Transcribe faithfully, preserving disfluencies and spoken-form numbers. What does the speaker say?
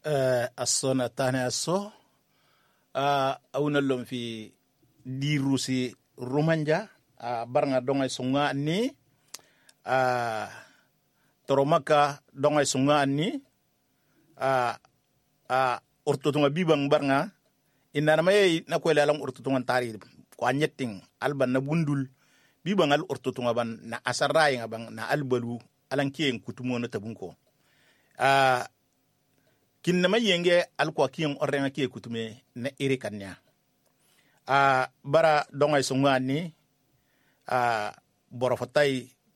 uh, asona tane aso uh, awna lom fi dirusi rumanja uh, barnga donga sunga ni uh, toromaka donga sunga ni uh, uh, urtutunga bibang barnga inana may na ko lalang urtutungan tari ko anyetting alban na bundul bibang al urtutunga ban na asaray nga bang na albalu alang kiyeng kutumo na tabungko uh, kin na may yenge al ko kiyeng orenga kiye kutume na irikanya uh, bara dongay sunga ni uh, borofatay